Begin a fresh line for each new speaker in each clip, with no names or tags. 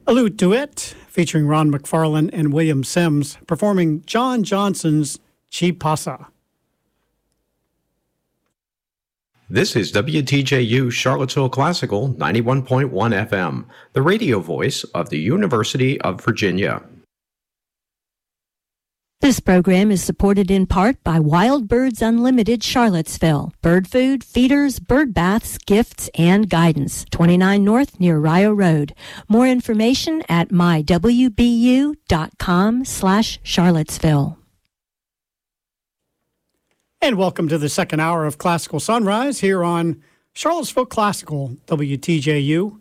A lute duet featuring Ron McFarlane and William Sims performing John Johnson's Chi Pasa.
This is WTJU Charlottesville Classical 91.1 FM, the radio voice of the University of Virginia.
This program is supported in part by Wild Birds Unlimited Charlottesville. Bird food, feeders, bird baths, gifts, and guidance. 29 North near Rio Road. More information at mywbu.com/Charlottesville.
And welcome to the second hour of Classical Sunrise here on Charlottesville Classical, WTJU.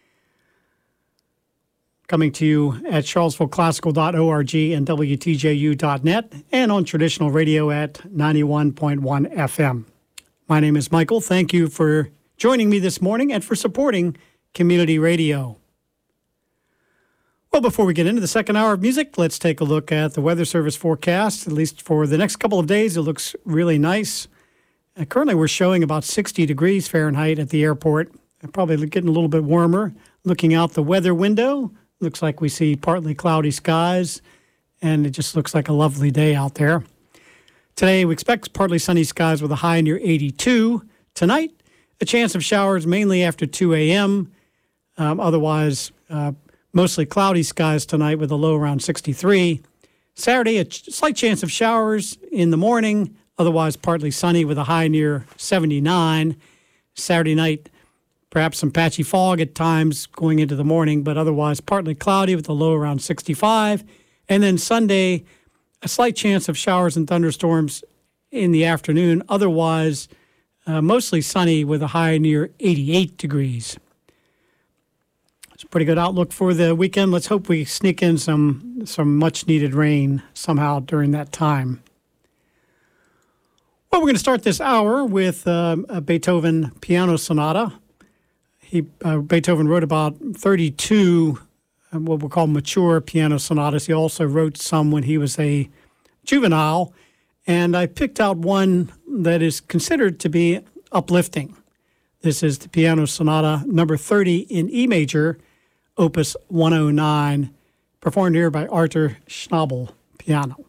Coming to you at charlottesvilleclassical.org and WTJU.net and on traditional radio at 91.1 FM. My name is Michael. Thank you for joining me this morning and for supporting community radio. Well, before we get into the second hour of music, let's take a look at the Weather Service forecast. At least for the next couple of days, it looks really nice. Currently, we're showing about 60 degrees Fahrenheit at the airport. Probably getting a little bit warmer. Looking out the weather window, looks like we see partly cloudy skies, and it just looks like a lovely day out there. Today, we expect partly sunny skies with a high near 82. Tonight, a chance of showers mainly after 2 a.m. Otherwise, mostly cloudy skies tonight with a low around 63. Saturday, a slight chance of showers in the morning. Otherwise, partly sunny with a high near 79. Saturday night, perhaps some patchy fog at times going into the morning, but otherwise partly cloudy with a low around 65. And then Sunday, a slight chance of showers and thunderstorms in the afternoon. Otherwise, mostly sunny with a high near 88 degrees. It's a pretty good outlook for the weekend. Let's hope we sneak in some much-needed rain somehow during that time. Well, we're going to start this hour with a Beethoven piano sonata. Beethoven wrote about 32 what we'll call mature piano sonatas. He also wrote some when he was a juvenile, and I picked out one that is considered to be uplifting. This is the piano sonata number 30 in E major, opus 109, performed here by Arthur Schnabel, piano.